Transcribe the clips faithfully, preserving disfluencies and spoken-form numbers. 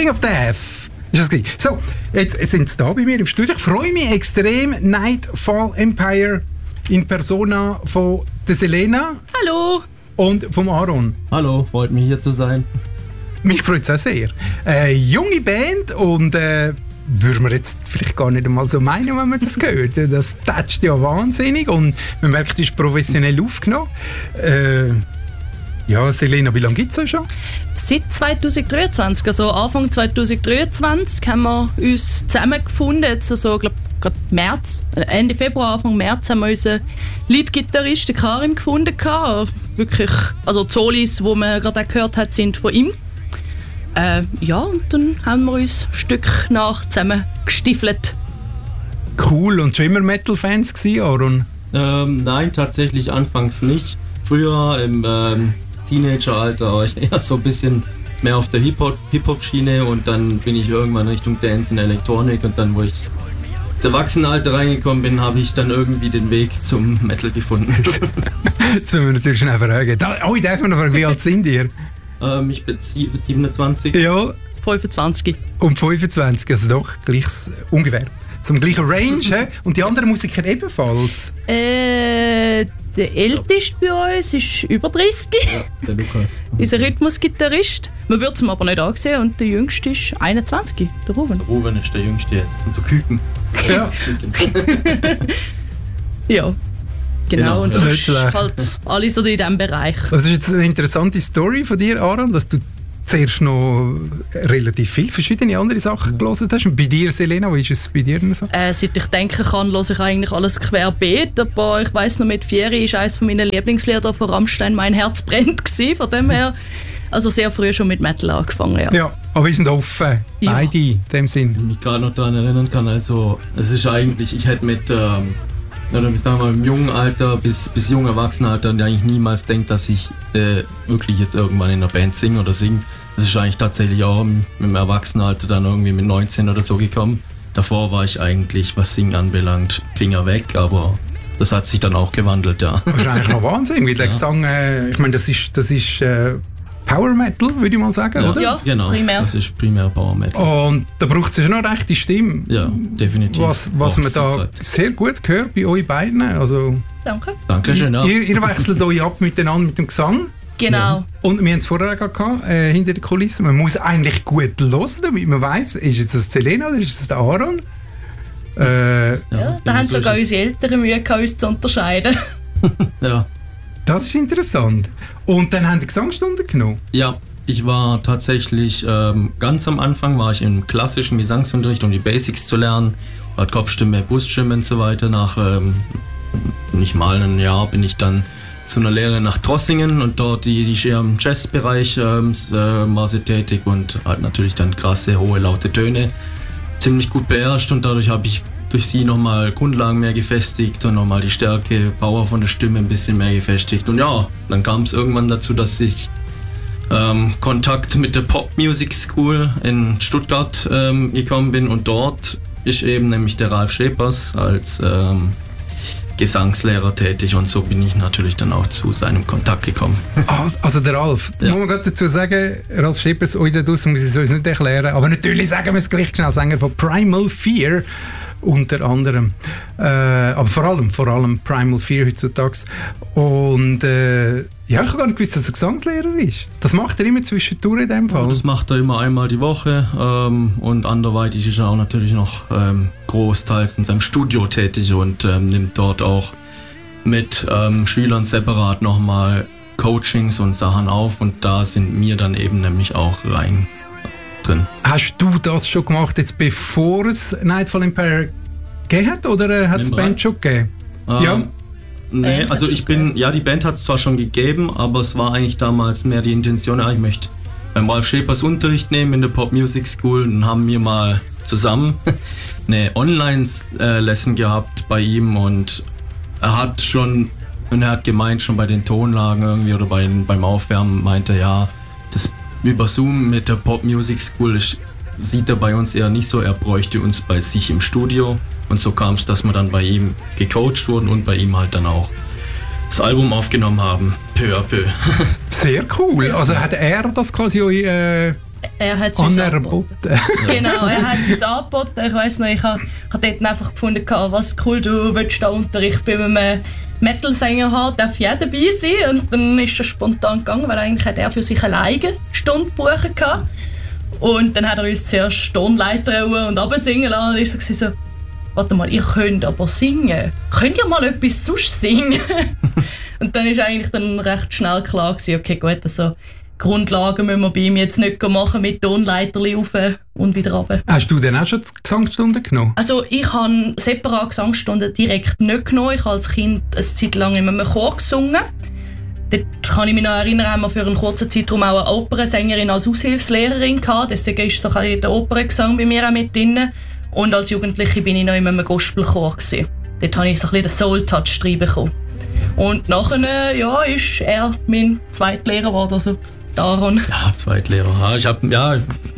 of Death. Ist das gewesen? So, jetzt sind sie da bei mir im Studio. Ich freue mich extrem. Nightfall Empire in Persona von der Selena. Hallo. Und vom Aaron. Hallo, freut mich hier zu sein. Mich freut es auch sehr. Äh, junge Band und äh, würde man jetzt vielleicht gar nicht einmal so meinen, wenn man das hört. Das tätscht ja wahnsinnig und man merkt, es ist professionell aufgenommen. Äh, ja, Selena, wie lange gibt es das schon? Seit zwanzig dreiundzwanzig, also Anfang zwanzig dreiundzwanzig, haben wir uns zusammengefunden. Jetzt also, glaube gerade März, Ende Februar, Anfang März haben wir unseren Leadgitarrist, den Karim, gefunden. Wirklich, also die Solis, die man gerade auch gehört hat, sind von ihm. Äh, ja, und dann haben wir uns Stück nach zusammen gestiefelt. Cool. Und schon immer Metal-Fans gewesen, Aaron? Ähm, nein, tatsächlich anfangs nicht. Früher im ähm, Teenageralter war ich eher so ein bisschen mehr auf der Hip-Hop-Schiene und dann bin ich irgendwann Richtung Dance und Elektronik und dann, wo ich ins Erwachsenenalter reingekommen bin, habe ich dann irgendwie den Weg zum Metal gefunden. Jetzt müssen wir natürlich schnell fragen. Oh, ich darf noch fragen, wie alt sind ihr? Ähm, ich bin siebenundzwanzig. Ja. fünfundzwanzig. Und fünfundzwanzig, also doch gleich ungefähr. Zum gleichen Range, he? Und die anderen Musiker ebenfalls? Äh, der älteste bei uns ist über dreißig. Ja, der Lukas. Unser Rhythmusgitarrist. Man wird es ihm aber nicht ansehen. Und der jüngste ist einundzwanzig, der Ruben. Ruben ist der jüngste jetzt. Und so Küken. Ja. Ja. Genau, Genau, und ja. sonst Nicht schlecht. halt alles so in diesem Bereich. Das ist jetzt eine interessante Story von dir, Aaron, dass du zuerst noch relativ viele verschiedene andere Sachen gelesen hast. Und bei dir, Selena, wie ist es bei dir denn so? Äh, seit ich denken kann, höre ich eigentlich alles querbeet. Aber ich weiss noch, mit vier war eines meiner Lieblingslieder von Rammstein «Mein Herz brennt» gewesen. Von dem her, also sehr früh schon mit Metal angefangen, ja. Ja, aber wir sind offen, Ja. beide in dem Sinn. Ich mich gerade noch daran erinnern kann, also es ist eigentlich, ich hätte mit, ähm, oder ich sag mal, im jungen Alter bis, bis jung Erwachsenenalter eigentlich niemals denkt, dass ich äh, wirklich jetzt irgendwann in einer Band singe oder singe. Das ist eigentlich tatsächlich auch im, im Erwachsenenalter dann irgendwie mit neunzehn oder so gekommen. Davor war ich eigentlich, was Singen anbelangt, Finger weg, aber das hat sich dann auch gewandelt, ja. Das ist eigentlich noch Wahnsinn, weil der Ja. Gesang, äh, ich meine, das ist, das ist äh, Power Metal, würde ich mal sagen, Ja. oder? Ja, Genau, primär. Also das ist primär Power Metal. Und da braucht es ja noch eine rechte Stimme. Ja, definitiv. Was, was Braucht man da viel Zeit. sehr gut hört bei euch beiden. Also, Danke. Dankeschön, ja. ihr, ihr wechselt euch ab miteinander mit dem Gesang. Genau. Und wir haben es vorher auch gehabt, äh, hinter den Kulissen. Man muss eigentlich gut hören, damit man weiss, ist es das Selena oder ist es der Aaron? Äh, Ja, da genau haben so sogar ist unsere Eltern Mühe gehabt, uns zu unterscheiden. es. Ja. das ist interessant. Und dann haben die Gesangsstunden genommen. Ja, ich war tatsächlich ähm, ganz am Anfang war ich im klassischen Gesangsunterricht, um die Basics zu lernen. War Kopfstimme, Bruststimme und so weiter. Nach ähm, nicht mal einem Jahr bin ich dann zu einer Lehre nach Trossingen und dort die, die eher im Jazzbereich ähm, s- äh, war sie tätig und hat natürlich dann krasse, hohe, laute Töne ziemlich gut beherrscht und dadurch habe ich durch sie nochmal Grundlagen mehr gefestigt und nochmal die Stärke, Power von der Stimme ein bisschen mehr gefestigt. Und ja, dann kam es irgendwann dazu, dass ich ähm, Kontakt mit der Pop Music School in Stuttgart ähm, gekommen bin und dort ist eben nämlich der Ralf Schepers als ähm, Gesangslehrer tätig und so bin ich natürlich dann auch zu seinem Kontakt gekommen. Ah, also der Ralf, Ja. muss man gerade dazu sagen, Ralf Schepers, euch da draussen muss ich es euch nicht erklären, aber natürlich sagen wir es gleich schnell, Sänger von Primal Fear unter anderem. Äh, aber vor allem, vor allem Primal Fear heutzutage. Und äh, ja, ich habe gar nicht gewusst, dass er Gesangslehrer ist. Das macht er immer zwischendurch in dem Fall. Das macht er immer einmal die Woche ähm, und anderweitig ist er auch natürlich noch ähm, großteils in seinem Studio tätig und ähm, nimmt dort auch mit ähm, Schülern separat nochmal Coachings und Sachen auf und da sind wir dann eben nämlich auch rein drin. Hast du das schon gemacht, jetzt bevor es Nightfall Empire gegeben hat, oder äh, hat es die Nimm rein. Band schon gegeben? Ähm, Ja. Nee, Band also hat's ich bin, ja, die Band hat es zwar schon gegeben, aber es war eigentlich damals mehr die Intention, ja, ich möchte beim Ralf Schepers Unterricht nehmen in der Pop Music School. Dann haben wir mal zusammen eine Online-Lesson gehabt bei ihm und er hat schon, und er hat gemeint, schon bei den Tonlagen irgendwie oder bei, beim Aufwärmen meinte er, ja, das über Zoom mit der Pop Music School ist, sieht er bei uns eher nicht so, er bräuchte uns bei sich im Studio. Und so kam es, dass wir dann bei ihm gecoacht wurden und bei ihm halt dann auch das Album aufgenommen haben, peu à peu. Sehr cool. Also hat er das quasi euch äh, Er hat es uns angeboten. Anerboten. Genau, er hat es uns angeboten. Ich weiss noch, ich habe hab dort einfach gefunden, was cool, du willst da Unterricht bei einem Metal-Sänger haben, darf ja dabei sein. Und dann ist er spontan gegangen, weil eigentlich hat er für sich alleine eine Stunde buchen kann. Und dann hat er uns zuerst Tonleiter und runtersingen lassen. Und dann war so, warte mal, ihr könnt aber singen. Könnt ihr mal etwas sonst singen? Und dann war eigentlich dann recht schnell klar gewesen, okay, gut, also Grundlagen müssen wir bei ihm jetzt nicht machen mit Tonleiterli rauf und wieder runter. Hast du denn auch schon Gesangsstunden genommen? Also ich habe separat Gesangsstunden direkt nicht genommen. Ich habe als Kind eine Zeit lang in einem Chor gesungen. Dort kann ich mich noch erinnern, haben wir für einen kurzen Zeitraum auch eine Opernsängerin als Aushilfslehrerin gehabt. Deswegen ist so ein der Operngesang bei mir auch mit drin. Und als Jugendliche bin ich noch in einem Gospelchor gewesen. Dort habe ich so ein bisschen den Soul-Touch reinbekommen. Und nachher ja, ist er mein Zweitlehrer geworden, also Aaron. Ja, Zweitlehrer. Ja, ich hab, ja,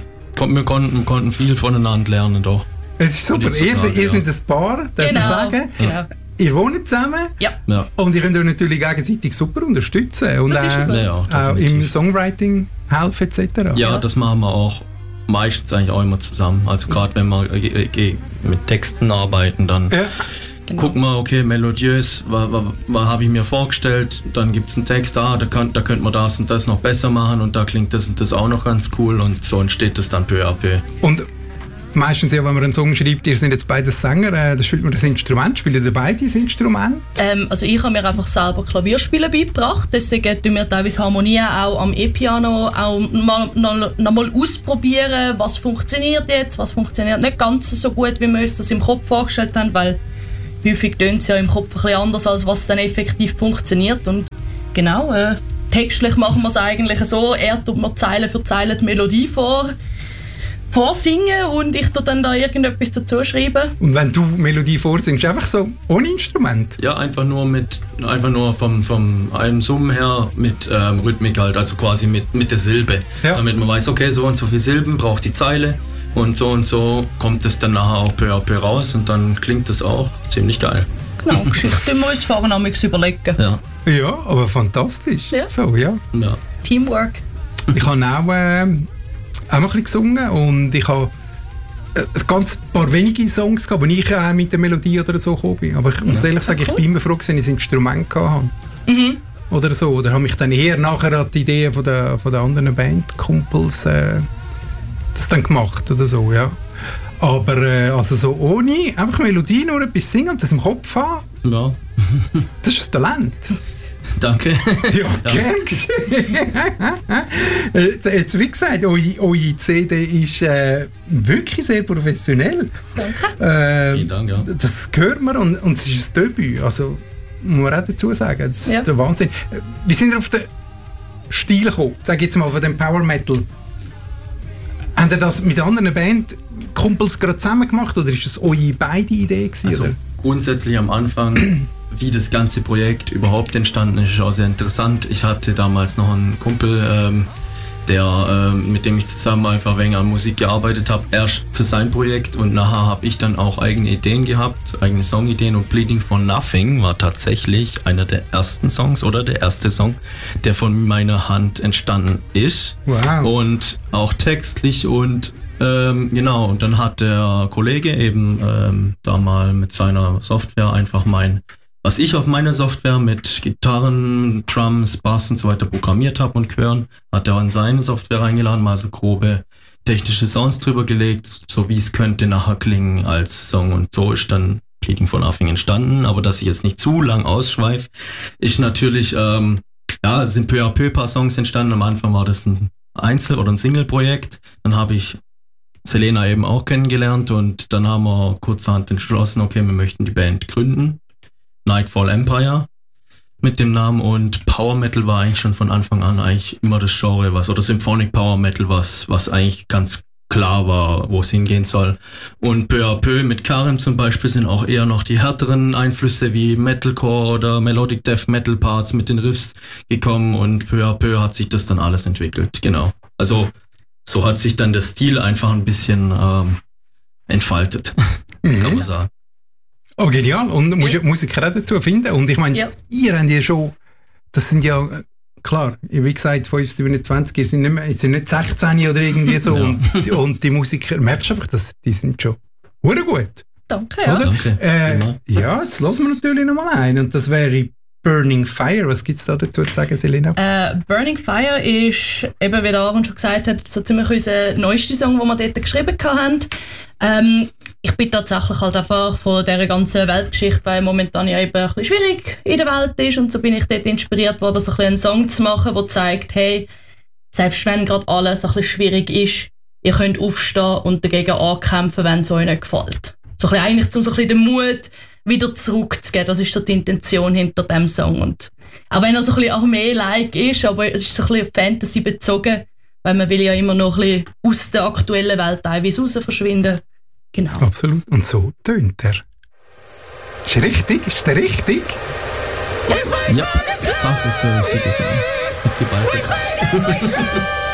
wir konnten, konnten viel voneinander lernen. Doch. Es ist super. Ihr, sagen, ihr ja. seid ein Paar, darf Genau. man sagen. Genau. Ihr wohnt zusammen. Ja. Ja. Und ihr könnt euch natürlich gegenseitig super unterstützen. Und Das ist auch, so. Ja, auch im Songwriting helfen et cetera. Ja, Ja. das machen wir auch meistens eigentlich auch immer zusammen. Also gerade wenn wir äh, äh, mit Texten arbeiten, dann Ja. Genau. gucken wir, okay, melodiös, was, was, was habe ich mir vorgestellt, dann gibt es einen Text, ah, da, kann, da könnte man das und das noch besser machen und da klingt das und das auch noch ganz cool und so entsteht das dann peu à peu. Und meistens, ja, wenn man einen Song schreibt, ihr seid jetzt beide Sänger, äh, da spielt man das Instrument, spielt ihr beide das Instrument? Ähm, also ich habe mir einfach selber Klavierspielen beigebracht, deswegen tun wir teilweise Harmonien auch am E-Piano auch mal, noch, noch mal ausprobieren, was funktioniert jetzt, was funktioniert nicht ganz so gut, wie wir uns das im Kopf vorgestellt haben, weil häufig tönt es ja im Kopf ein bisschen anders, als was dann effektiv funktioniert. Und genau, äh, textlich machen wir es eigentlich so, er tut mir Zeile für Zeile die Melodie vor, vorsingen und ich tue dann da irgendetwas dazu schreiben. Und wenn du Melodie vorsingst, einfach so ohne Instrument? Ja, einfach nur mit, einfach nur vom, vom einen Summen her mit ähm, Rhythmik halt, also quasi mit, mit der Silbe. Ja. Damit man weiß, okay, so und so viele Silben braucht die Zeile und so und so kommt es dann nachher auch peu à peu raus und dann klingt das auch ziemlich geil. Genau, Geschichte müssen wir uns vorher noch überlegen. Ja. Ja, aber fantastisch. Ja. So, ja. Ja. Teamwork. Ich habe auch, äh, auch mal ein bisschen gesungen und ich habe äh, ein ganz paar wenige Songs gehabt, wo ich auch mit der Melodie oder so gekommen bin. Aber ich muss ehrlich sagen, ich cool. bin immer froh gewesen, dass ich ein Instrument hatte. Mhm. Oder so. Oder habe mich dann eher nachher an die Ideen von der, von der anderen Bandkumpels äh, das dann gemacht oder so, ja. Aber äh, also so ohne, einfach Melodie, nur etwas singen und das im Kopf haben, Ja. das ist ein Talent. Danke. Ja, gern geschehen. Jetzt, jetzt, wie gesagt, eure, eure C D ist äh, wirklich sehr professionell. Danke. Äh, Vielen Dank, ja. Das hört man und, und es ist ein Debüt. Also, muss man auch dazu sagen, das ist Ja. der Wahnsinn. Wie sind ihr auf den Stil gekommen? Sag jetzt mal von dem Power Metal. Habt ihr das mit anderen Bandkumpels gerade zusammen gemacht oder ist das eure beide Idee gewesen? Also oder? grundsätzlich am Anfang, wie das ganze Projekt überhaupt entstanden ist, ist auch sehr interessant. Ich hatte damals noch einen Kumpel, ähm, der, ähm, mit dem ich zusammen einfach ein wenig an Musik gearbeitet habe, erst für sein Projekt und nachher habe ich dann auch eigene Ideen gehabt, eigene Songideen und Bleeding for Nothing war tatsächlich einer der ersten Songs oder der erste Song, der von meiner Hand entstanden ist. Wow. Und auch textlich und ähm, genau, und dann hat der Kollege eben ähm, da mal mit seiner Software einfach mein, was ich auf meiner Software mit Gitarren, Drums, Bass und so weiter programmiert habe und Chören, hat er in seine Software reingeladen, mal so grobe technische Sounds drüber gelegt, so wie es könnte nachher klingen als Song und so ist dann Bleeding for Nothing entstanden, aber dass ich jetzt nicht zu lang ausschweife, ist natürlich, ähm, ja, es sind peu à peu ein paar Songs entstanden, am Anfang war das ein Einzel- oder ein Single-Projekt, dann habe ich Selena eben auch kennengelernt und dann haben wir kurzerhand entschlossen, okay, wir möchten die Band gründen. Nightfall Empire mit dem Namen und Power Metal war eigentlich schon von Anfang an eigentlich immer das Genre, was oder Symphonic Power Metal, was, was eigentlich ganz klar war, wo es hingehen soll. Und peu à peu mit Karim zum Beispiel sind auch eher noch die härteren Einflüsse wie Metalcore oder Melodic Death Metal Parts mit den Riffs gekommen und peu à peu hat sich das dann alles entwickelt, genau. Also so hat sich dann der Stil einfach ein bisschen ähm, entfaltet, Mhm. kann man sagen. Oh, genial. Und du musst ja Musiker auch dazu finden. Und ich meine, Ja. ihr habt ja schon, das sind ja klar, wie gesagt, fünf, siebenundzwanzig, sind nicht, mehr, sind nicht sechzehn oder irgendwie so. Ja. Und, und die Musiker, merkst du einfach, dass die sind schon sehr gut. Danke, ja. Oder? Danke. Äh, ja, jetzt hören wir natürlich noch mal ein. Und das wäre Burning Fire. Was gibt es da dazu zu sagen, Selina? Äh, Burning Fire ist, eben wie der Aaron schon gesagt hat, so ziemlich unser neuester Song, den wir dort geschrieben haben. Ähm, ich bin tatsächlich halt einfach von dieser ganzen Weltgeschichte, weil momentan ja eben ein bisschen schwierig in der Welt ist, und so bin ich dort inspiriert worden, so ein bisschen einen Song zu machen, der zeigt, hey, selbst wenn gerade alles ein bisschen schwierig ist, ihr könnt aufstehen und dagegen ankämpfen, wenn es euch nicht gefällt. So ein bisschen, eigentlich um so ein bisschen den Mut wieder zurückzugeben. Das ist so die Intention hinter dem Song. Und auch wenn er so ein bisschen Armee-like ist, aber es ist so ein bisschen auf Fantasy bezogen, weil man will ja immer noch ein bisschen aus der aktuellen Welt teilweise raus verschwinden. Genau. Absolut. Und so tönt er. Ist der richtig? Ist der richtig? Ja, das ist der richtige Song. Die beiden.